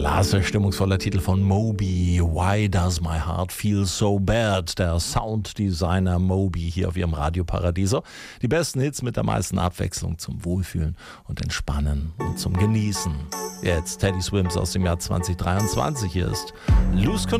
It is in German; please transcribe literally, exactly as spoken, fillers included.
Klasse, stimmungsvoller Titel von Moby. Why does my heart feel so bad? Der Sounddesigner Moby hier auf ihrem Radio Paradiso. Die besten Hits mit der meisten Abwechslung zum Wohlfühlen und Entspannen und zum Genießen. Jetzt Teddy Swims aus dem Jahr zwanzig dreiundzwanzig. Hier ist Lose Control.